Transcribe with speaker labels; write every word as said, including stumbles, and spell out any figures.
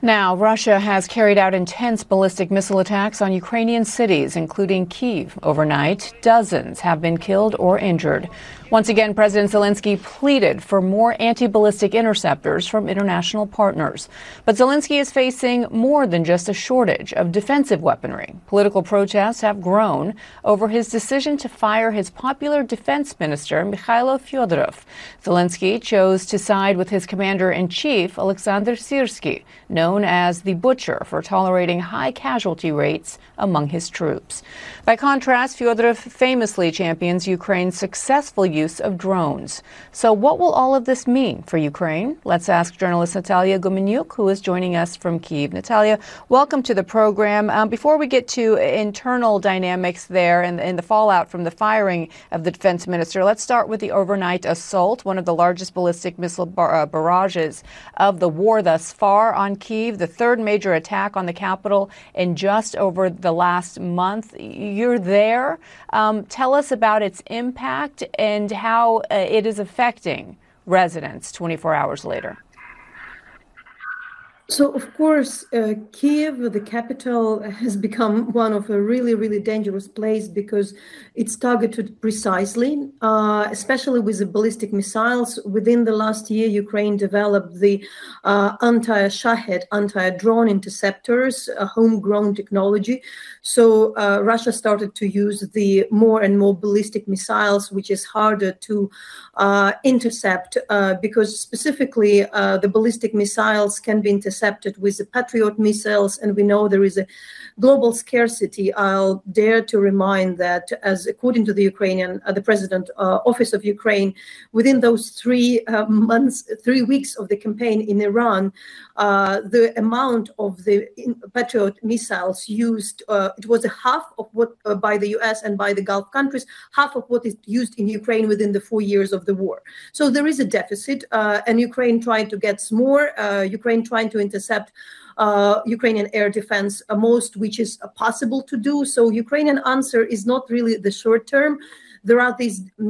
Speaker 1: Now, Russia has carried out intense ballistic missile attacks on Ukrainian cities, including Kyiv. Overnight, dozens have been killed or injured. Once again, President Zelensky pleaded for more anti-ballistic interceptors from international partners. But Zelensky is facing more than just a shortage of defensive weaponry. Political protests have grown over his decision to fire his popular defense minister, Mikhailo Fyodorov. Zelensky chose to side with his commander-in-chief, Alexander Syrsky, known as the Butcher, for tolerating high casualty rates among his troops. By contrast, Fyodorov famously champions Ukraine's successful use of drones. So what will all of this mean for Ukraine? Let's ask journalist Natalia Gumenyuk, who is joining us from Kyiv. Natalia, welcome to the program. Um, before we get to internal dynamics there and, and the fallout from the firing of the defense minister, let's start with the overnight assault, one of the largest ballistic missile bar uh, barrages of the war thus far on Kyiv, the third major attack on the capital in just over the last month. You're there. Um, tell us about its impact and how uh, it is affecting residents twenty-four hours later.
Speaker 2: So, of course, uh, Kyiv, the capital, has become one of a really, really dangerous place because it's targeted precisely, uh, especially with the ballistic missiles. Within the last year, Ukraine developed the uh, anti-Shahed, anti-drone interceptors, a homegrown technology. So uh, Russia started to use the more and more ballistic missiles, which is harder to uh, intercept uh, because specifically uh, the ballistic missiles can be intercepted intercepted with the Patriot missiles, and we know there is a global scarcity. I'll dare to remind that, as according to the Ukrainian, uh, the President uh, Office of Ukraine, within those three uh, months, three weeks of the campaign in Iran, uh, the amount of the Patriot missiles used, uh, it was a half of what uh, by the U S and by the Gulf countries, half of what is used in Ukraine within the four years of the war. So there is a deficit, uh, and Ukraine trying to get more, uh, Ukraine trying to intercept uh, Ukrainian air defense, uh, most which is uh, possible to do. So Ukrainian answer is not really the short term. There are these